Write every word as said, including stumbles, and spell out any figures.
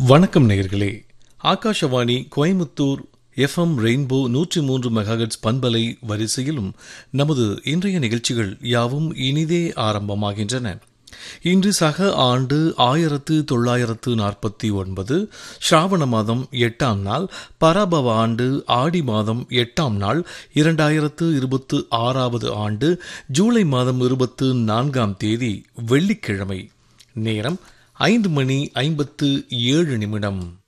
வணக்கம் நேயர்களே. Akashvani Coimbatore FM rainbow நூற்றி மூன்று மெகாஹெர்ட்ஸ் பண்பலை வரிசையிலும் நமது இன்றைய நிகழ்ச்சிகள் யாவும் இனிதே ஆரம்பமாகின்றன. இன்று சக ஆண்டு ஆயிரத்து தொள்ளாயிரத்து நாற்பத்தி ஒன்பது ஸ்ராவண மாதம் எட்டாம் நாள், பராபவ ஆண்டு ஆடி மாதம் எட்டாம் நாள், இரண்டாயிரத்து இருபத்து ஆறாவது ஆண்டு ஜூலை மாதம் இருபத்து நான்காம் தேதி வெள்ளிக்கிழமை. நேரம் ஐந்து மணி ஐம்பத்து ஏழு நிமிடம்.